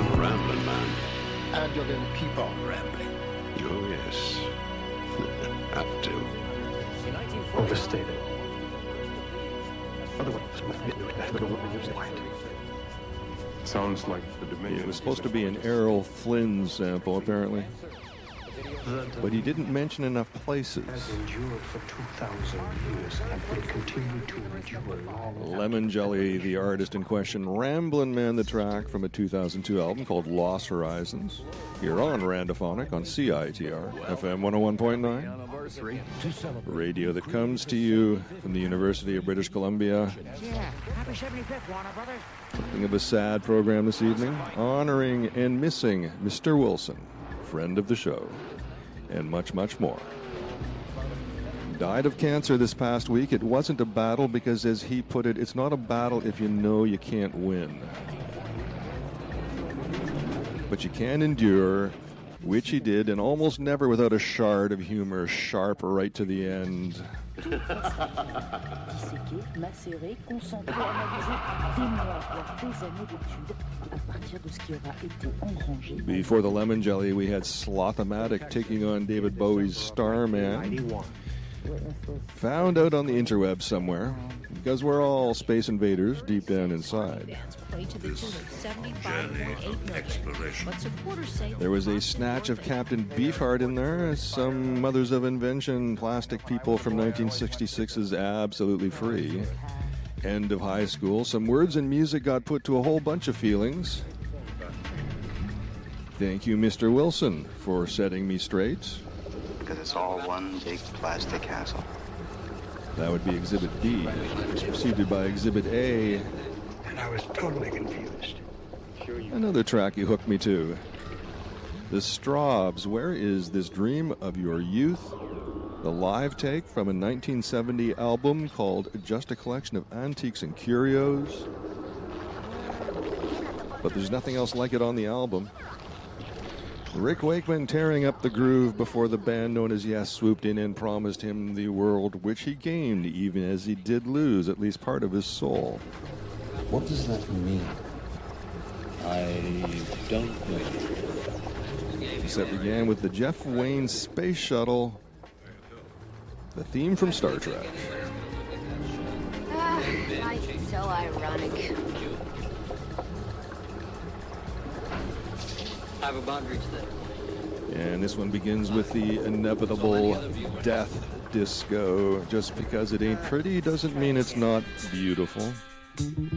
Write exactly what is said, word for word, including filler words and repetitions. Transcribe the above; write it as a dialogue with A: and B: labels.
A: I'm a rambling man.
B: And you're going to keep on rambling.
A: Oh, yes. Have to.
B: Overstated.
C: Sounds like the Dominion.
D: It was supposed to be an Errol Flynn sample, apparently. But he didn't mention enough places.
B: Has endured for two thousand years and will continue to endure long.
D: Lemon Jelly, the artist in question, Ramblin' Man, the track from a two thousand two album called Lost Horizons. Here on Randophonic on C I T R, F M one oh one point nine. Radio that comes to you from the University of British Columbia. Something of a sad program this evening, honoring and missing Mister Wilson, friend of the show, and much, much more. Died of cancer this past week. It wasn't a battle because, as he put it, it's not a battle if you know you can't win. But you can endure, which he did, and almost never without a shard of humor, sharp right to the end. Before the Lemon Jelly, we had Sloth-O-Matic taking on David Bowie's Starman. Found out on the interweb somewhere, because we're all space invaders deep down inside. There was a snatch of Captain Beefheart in there, some Mothers of Invention plastic people from nineteen sixty-six's Absolutely Free. End of high school. Some words and music got put to a whole bunch of feelings. Thank you, Mister Wilson, for setting me straight.
E: Because it's all one big plastic hassle.
D: That would be Exhibit B, preceded by Exhibit A.
B: And I was totally confused.
D: Another track you hooked me to. The Strawbs, Where Is This Dream of Your Youth? The live take from a nineteen seventy album called Just a Collection of Antiques and Curios. But there's nothing else like it on the album. Rick Wakeman tearing up the groove before the band known as Yes swooped in and promised him the world, which he gained, even as he did lose at least part of his soul.
F: What does that mean? I don't know.
D: The set began with the Jeff Wayne Space Shuttle, the theme from Star Trek.
G: Ah, life is so ironic.
F: I have a boundary to that.
D: And this one begins with the inevitable death disco. Just because it ain't pretty doesn't mean it's not beautiful.